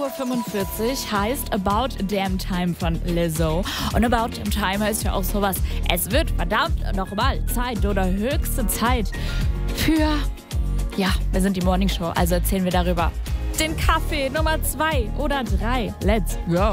9:45 Uhr heißt About Damn Time von Lizzo. Und About Damn Time heißt ja auch sowas. Es wird verdammt nochmal Zeit oder höchste Zeit für, ja, wir sind die Morning Show, also erzählen wir darüber. Den Kaffee Nummer 2 oder 3. Let's go.